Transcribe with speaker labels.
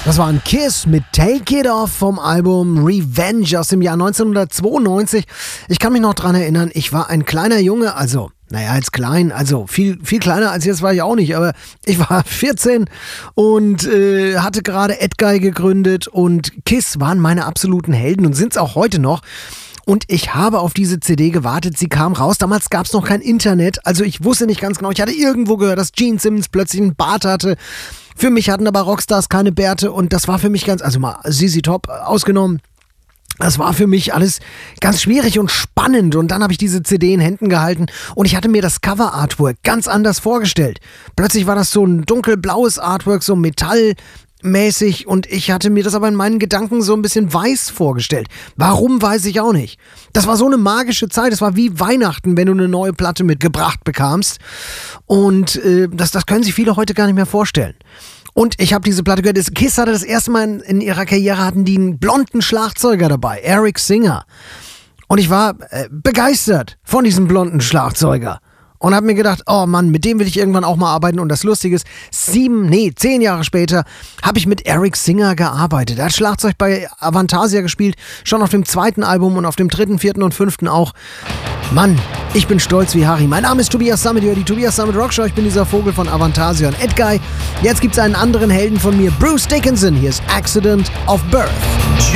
Speaker 1: Das war ein Kiss mit Take It Off vom Album Revenge aus dem Jahr 1992. Ich kann mich noch dran erinnern, ich war ein kleiner Junge, als klein, also viel kleiner als jetzt war ich auch nicht, aber ich war 14 und hatte gerade Edguy gegründet und Kiss waren meine absoluten Helden und sind es auch heute noch. Und ich habe auf diese CD gewartet, sie kam raus. Damals gab es noch kein Internet, also ich wusste nicht ganz genau. Ich hatte irgendwo gehört, dass Gene Simmons plötzlich einen Bart hatte. Für mich hatten aber Rockstars keine Bärte und das war für mich mal ZZ Top ausgenommen. Das war für mich alles ganz schwierig und spannend und dann habe ich diese CD in Händen gehalten und ich hatte mir das Cover-Artwork ganz anders vorgestellt. Plötzlich war das so ein dunkelblaues Artwork, so metallmäßig und ich hatte mir das aber in meinen Gedanken so ein bisschen weiß vorgestellt. Warum, weiß ich auch nicht. Das war so eine magische Zeit, das war wie Weihnachten, wenn du eine neue Platte mitgebracht bekamst und das können sich viele heute gar nicht mehr vorstellen. Und ich habe diese Platte gehört, Kiss hatte das erste Mal in ihrer Karriere, hatten die einen blonden Schlagzeuger dabei, Eric Singer. Und ich war begeistert von diesem blonden Schlagzeuger. Und habe mir gedacht, oh Mann, mit dem will ich irgendwann auch mal arbeiten. Und das Lustige ist, 10 Jahre später habe ich mit Eric Singer gearbeitet. Er hat Schlagzeug bei Avantasia gespielt, schon auf dem 2. Album und auf dem 3., 4. und 5. auch. Mann, ich bin stolz wie Harry. Mein Name ist Tobias Sammet, die Tobias Sammet Rockshow. Ich bin dieser Vogel von Avantasia und Edguy. Jetzt gibt's einen anderen Helden von mir, Bruce Dickinson. Hier ist Accident of Birth.